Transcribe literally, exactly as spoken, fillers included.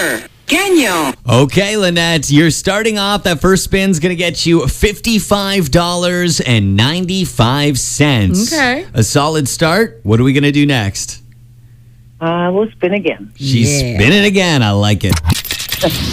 Winner. Gagnon. Okay, Lynette, you're starting off. That first spin's going to get you fifty-five dollars and ninety-five cents. Okay. A solid start. What are we going to do next? Uh, we'll spin again. She's Yeah. spinning again. I like it.